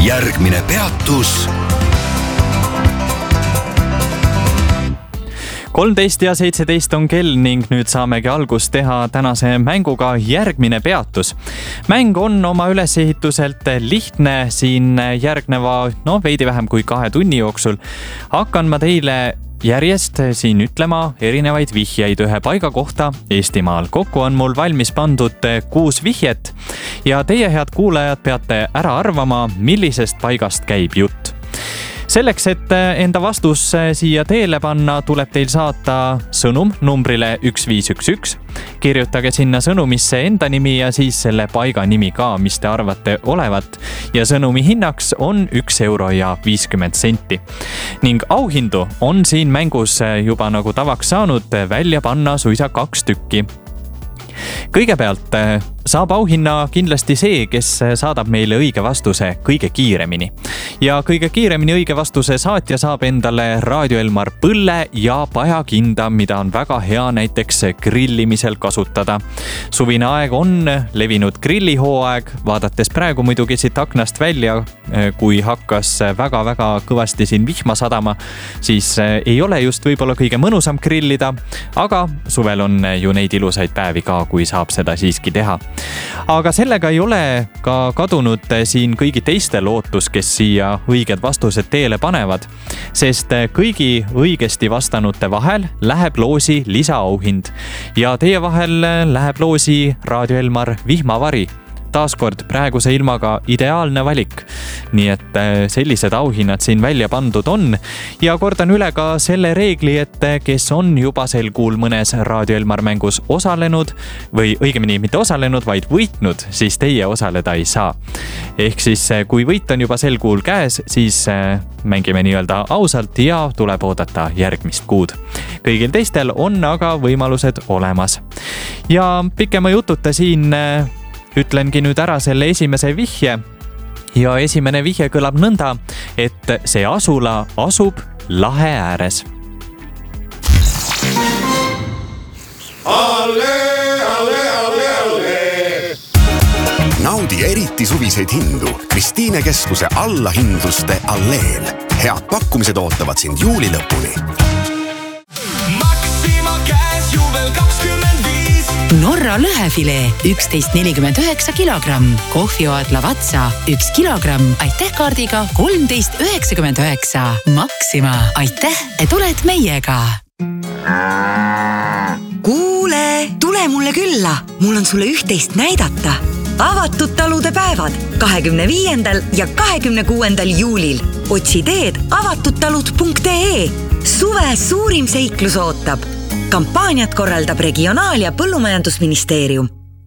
Järgmine peatus. 13 ja 17 on kell ning nüüd saamegi algust teha tänase mänguga Järgmine peatus. Mäng on oma ülesehituselt lihtne. Siin järgneva veidi vähem kui 2 tunni jooksul hakkan ma teile järjest siin ütlema erinevaid vihjeid ühe paiga kohta Eestimaal. Kokku on mul valmis pandud 6 vihjet ja teie, head kuulajad, peate ära arvama, millisest paigast käib jutt. Selleks, et enda vastus siia teele panna, tuleb teil saata sõnum numbrile 1511. Kirjutage sinna sõnumisse enda nimi ja siis selle paiga nimi ka, mis te arvate olevat. Ja sõnumi hinnaks on 1 euro ja 50 senti. Ning auhindu on siin mängus juba nagu tavaks saanud välja panna suisa 2 tükki. Kõigepealt saab auhinna kindlasti see, kes saadab meile õige vastuse kõige kiiremini. Ja kõige kiiremini õige vastuse saatja saab endale Raadio Elmar põlle ja pajakinda, mida on väga hea näiteks grillimisel kasutada. Suvine aeg on levinud grillihooaeg. Vaadates praegu muidugi siit aknast välja, kui hakkas väga-väga kõvasti siin vihma sadama, siis ei ole just võib-olla kõige mõnusam grillida, aga suvel on ju neid ilusaid päevi ka, kui saab seda siiski teha. Aga sellega ei ole ka kadunud siin kõigi teiste lootus, kes siia õiged vastused teele panevad, sest kõigi õigesti vastanute vahel läheb loosi lisaauhind ja teie vahel läheb loosi Raadio Elmar vihmavari. Taaskord praeguse ilmaga ideaalne valik. Nii et sellised auhinnad siin välja pandud on ja kordan üle ka selle reegli, et kes on juba sel kuul mõnes Raadio Elmar mängus osalenud või õigemini mitte osalenud, vaid võitnud, siis teie osaleda ei saa. Ehk siis kui võit on juba sel kuul käes, siis mängime nii-öelda ausalt ja tuleb oodata järgmist kuud. Kõigil teistel on aga võimalused olemas. Ja pikema jututa siin ütlengi nüüd ära selle esimese vihje ja esimene vihje kõlab nõnda, et see asula asub lahe ääres. Alle, alle, alle, alle! Naudi eriti suviseid hindu Kristiine keskuse allahindluste alleel. Head pakkumised ootavad sind juuli lõpuni. Maxima käes juubel 25. Norra lõhefilee 11,49 kilogramm. Kohvioad Lavazza 1 kilogramm. Aitäh kaardiga 13,99. Maxima, aitäh, et oled meiega. Kuule, tule mulle külla. Mul on sulle üht-teist näidata. Avatud talude päevad 25. ja 26. juulil. Otsi teed avatudtalud.ee. Suve suurim seiklus ootab. Kampaaniat korraldab Regionaal- ja Põllumajandusministeerium.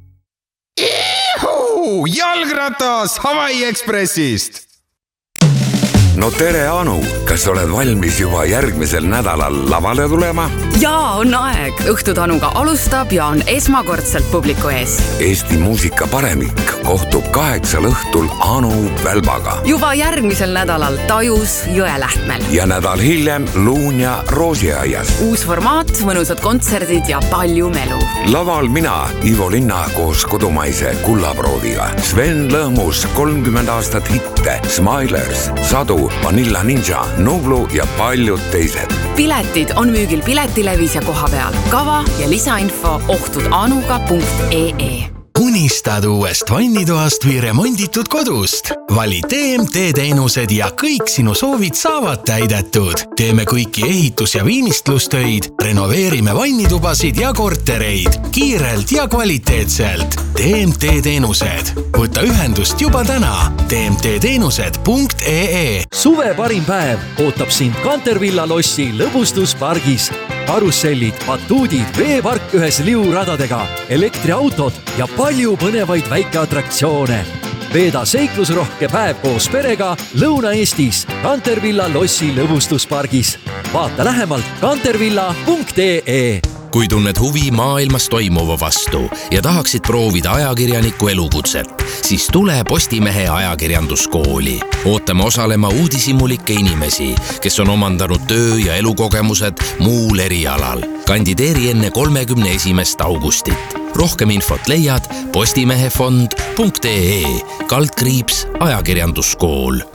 Jalgratas Hawaii Expressist! No tere, Anu! Kas oled valmis juba järgmisel nädalal lavale tulema? Jaa, on aeg. Õhtutanuga alustab ja on esmakordselt publiku ees. Eesti muusika paremik kohtub 8 õhtul Anu Välbaga. Juba järgmisel nädalal Tajus Jõelähtmel. Ja nädal hiljem Luunja Roosiaias. Uus formaat, mõnusad kontserdid ja palju melu. Laval mina, Ivo Linna koos kodumaise kullaproodiga. Sven Lõhmus 30 aastat hitte, Smilers, Sadu, Vanilla Ninja, Nublu ja paljud teised. Piletid on müügil Piletilevis ja koha peal. Kava ja lisainfo ohtudanuga.ee. Unistad uuest vannitoast või remonditud kodust? Vali TMT teenused ja kõik sinu soovid saavad täidetud. Teeme kõiki ehitus- ja viimistlustöid, renoveerime vannitubasid ja kortereid kiirelt ja kvaliteetselt. TMT teenused. Võta ühendust juba täna. tmtteenused.ee. Suve parim päev ootab sind Cantervilla lossi lõbustuspargis. Karussellid, batuudid, veepark ühes liuradadega, elektriautod ja palju põnevaid väikeatraktsioone. Veeda seiklusrohke päev koos perega Lõuna-Eestis Cantervilla lossi lõbustuspargis. Vaata lähemalt cantervilla.ee. Kui tunned huvi maailmas toimuva vastu ja tahaksid proovida ajakirjaniku elukutset, siis tule Postimehe ajakirjanduskooli. Ootame osalema uudishimulikke inimesi, kes on omandanud töö- ja elukogemused muul erialal. Kandideeri enne 31. augustit. Rohkem infot leiad postimehefond.ee /ajakirjanduskool.